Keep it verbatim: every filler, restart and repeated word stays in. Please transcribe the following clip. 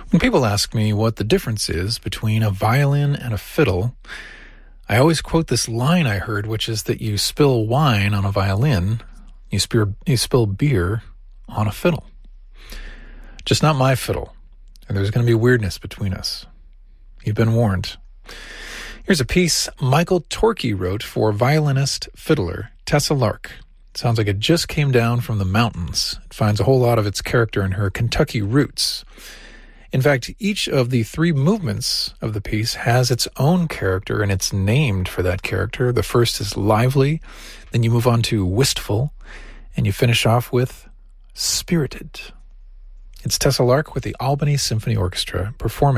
When people ask me what the difference is between a violin and a fiddle, I always quote this line I heard, which is that you spill wine on a violin, you spill, you spill beer on a fiddle. Just not my fiddle, and there's going to be weirdness between us. You've been warned. Here's a piece Michael Torkey wrote for violinist fiddler Tessa Lark. It sounds like it just came down from the mountains. It finds a whole lot of its character in her Kentucky roots. In fact, each of the three movements of the piece has its own character, and it's named for that character. The first is lively, then you move on to wistful, and you finish off with spirited. It's Tessa Lark with the Albany Symphony Orchestra performing